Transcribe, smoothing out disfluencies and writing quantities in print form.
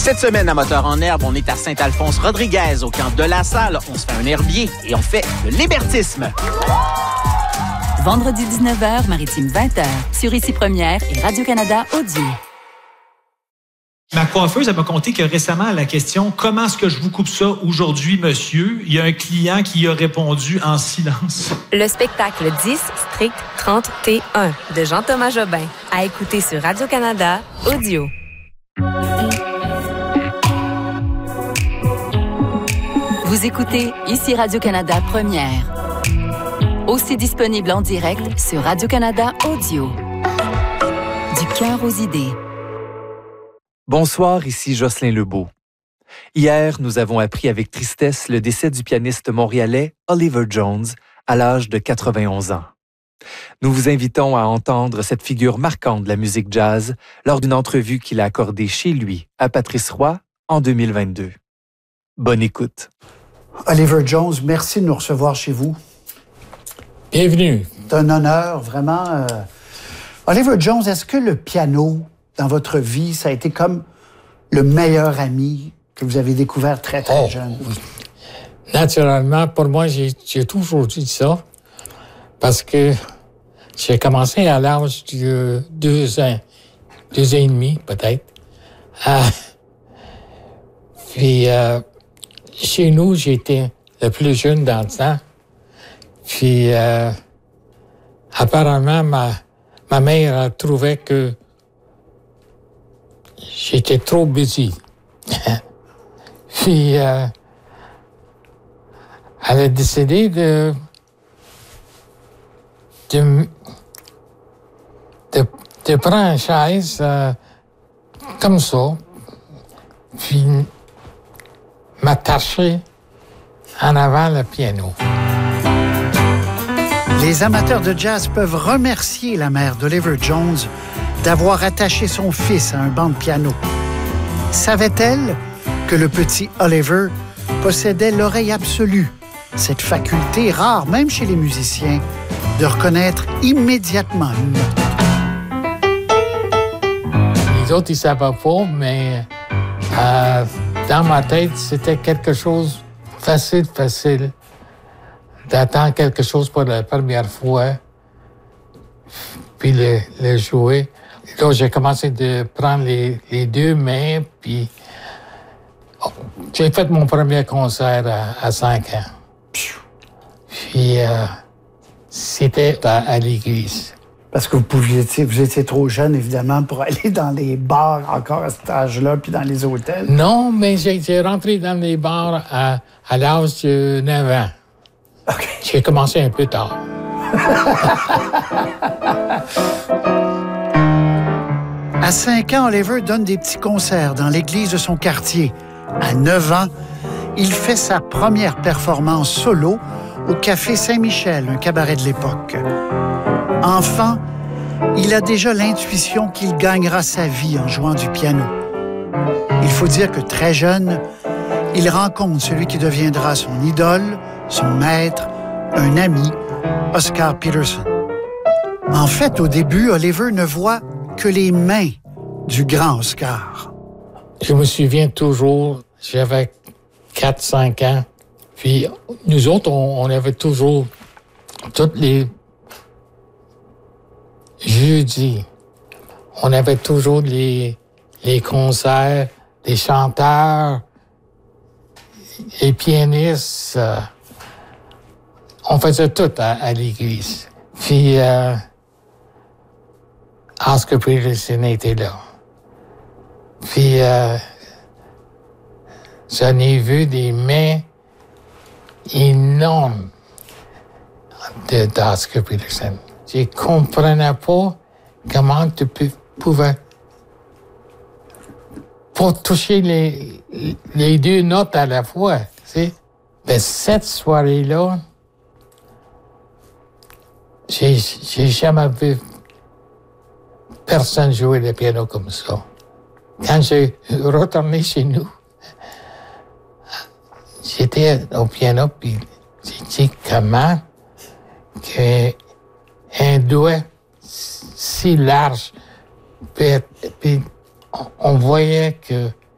Cette semaine, à Moteur en herbe, on est à Saint-Alphonse-Rodriguez, au camp de la Salle. On se fait un herbier et on fait le libertisme. Vendredi 19h, Maritime 20h, sur Ici Première et Radio-Canada Audio. Ma coiffeuse, elle m'a conté que récemment, à la question « Comment est-ce que je vous coupe ça aujourd'hui, monsieur? » il y a un client qui a répondu en silence. Le spectacle 10 Strict 31 de Jean-Thomas Jobin, à écouter sur Radio-Canada Audio. Vous écoutez Ici Radio-Canada Première. Aussi disponible en direct sur Radio-Canada Audio. Du cœur aux idées. Bonsoir, ici Jocelyn Lebeau. Hier, nous avons appris avec tristesse le décès du pianiste montréalais Oliver Jones à l'âge de 91 ans. Nous vous invitons à entendre cette figure marquante de la musique jazz lors d'une entrevue qu'il a accordée chez lui à Patrice Roy en 2022. Bonne écoute. Oliver Jones, merci de nous recevoir chez vous. Bienvenue. C'est un honneur, vraiment. Oliver Jones, est-ce que le piano, dans votre vie, ça a été comme le meilleur ami que vous avez découvert très, très jeune? Naturellement, pour moi, j'ai toujours dit ça, parce que j'ai commencé à l'âge de 2 ans et demi, peut-être. Puis, chez nous, j'étais le plus jeune dans le temps. Puis, apparemment, ma mère a trouvé que j'étais trop busy. Puis, elle a décidé de prendre une chaise comme ça, puis m'attacher en avant le piano. Les amateurs de jazz peuvent remercier la mère d'Oliver Jones d'avoir attaché son fils à un banc de piano. Savait-elle que le petit Oliver possédait l'oreille absolue, cette faculté rare, même chez les musiciens, de reconnaître immédiatement une note? Les autres, ils ne savaient pas, mais dans ma tête, c'était quelque chose facile, d'attendre quelque chose pour la première fois, puis le jouer. Là, j'ai commencé de prendre les 2 mains, puis j'ai fait mon premier concert à 5 ans. Puis c'était à l'église. Parce que vous étiez trop jeune, évidemment, pour aller dans les bars encore à cet âge-là, puis dans les hôtels. Non, mais j'ai rentré dans les bars à l'âge de 9 ans. Okay. J'ai commencé un peu tard. À 5 ans, Oliver donne des petits concerts dans l'église de son quartier. À 9 ans, il fait sa première performance solo au Café Saint-Michel, un cabaret de l'époque. Enfant, il a déjà l'intuition qu'il gagnera sa vie en jouant du piano. Il faut dire que très jeune, il rencontre celui qui deviendra son idole, son maître, un ami, Oscar Peterson. En fait, au début, Oliver ne voit que les mains du grand Oscar. Je me souviens toujours, j'avais 4-5 ans, puis nous autres, on avait toujours, tous les jeudis, on avait toujours les concerts, les chanteurs, les pianistes. On faisait tout à l'église. Puis, Oscar Peterson était là. Puis, j'en ai vu des mains énormes d'Oscar Peterson. Je ne comprenais pas comment tu pouvais pas toucher les 2 notes à la fois. Tu sais? Mais cette soirée-là, j'ai jamais vu personne jouer le piano comme ça. Quand j'ai retourné chez nous, j'étais au piano, puis j'ai dit comment qu'un doigt si large peut être... Puis on voyait que